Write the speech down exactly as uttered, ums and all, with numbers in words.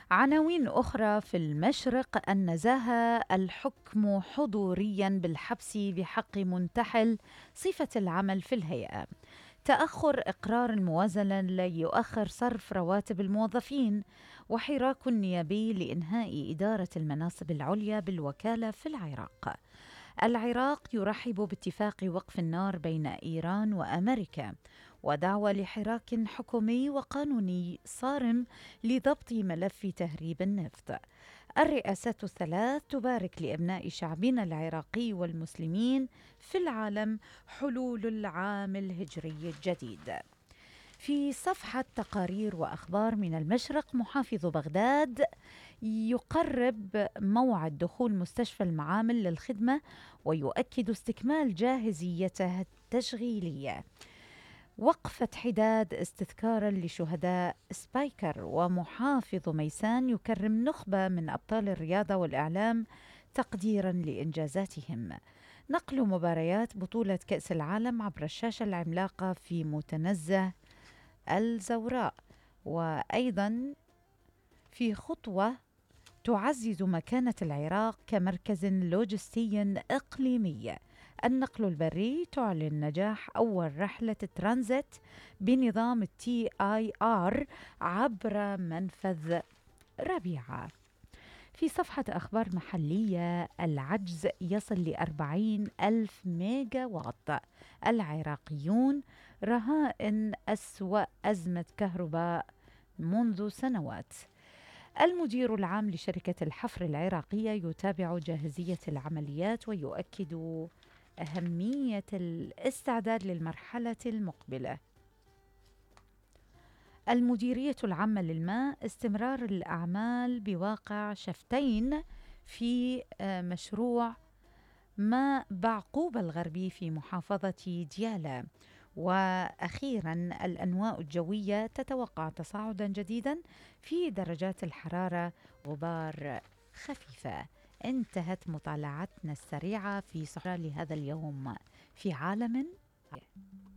عناوين أخرى في المشرق: النزاهة، الحكم حضوريا بالحبس بحق منتحل، صفة العمل في الهيئة. تأخر إقرار الموازنة لا يؤخر صرف رواتب الموظفين، وحراك نيابي لإنهاء إدارة المناصب العليا بالوكالة في العراق. العراق يرحب باتفاق وقف النار بين إيران وأمريكا، ودعوة لحراك حكومي وقانوني صارم لضبط ملف تهريب النفط. الرئاسات الثلاث تبارك لأبناء شعبنا العراقي والمسلمين في العالم حلول العام الهجري الجديد. في صفحة تقارير وأخبار من المشرق: محافظ بغداد يقرب موعد دخول مستشفى المعامل للخدمة ويؤكد استكمال جاهزيته التشغيلية. وقفة حداد استذكارا لشهداء سبايكر، ومحافظ ميسان يكرم نخبة من أبطال الرياضة والإعلام تقديرا لإنجازاتهم. نقل مباريات بطولة كأس العالم عبر الشاشة العملاقة في متنزه الزوراء. وأيضا في خطوة تعزز مكانة العراق كمركز لوجستي إقليمي. النقل البري تعلن نجاح أول رحلة ترانزيت بنظام التي آي آر عبر منفذ ربيعة. في صفحة أخبار محلية: العجز يصل لأربعين ألف ميجا واط، العراقيون رهائن أسوأ أزمة كهرباء منذ سنوات. المدير العام لشركة الحفر العراقية يتابع جاهزية العمليات ويؤكد أهمية الاستعداد للمرحلة المقبلة. المديرية العامة للماء: استمرار الأعمال بواقع شفتين في مشروع ماء بعقوبة الغربي في محافظة ديالى. وأخيرا الأنواء الجوية تتوقع تصاعدا جديدا في درجات الحرارة، غبار خفيفة. انتهت مطالعتنا السريعة في صحراء لهذا اليوم في عالم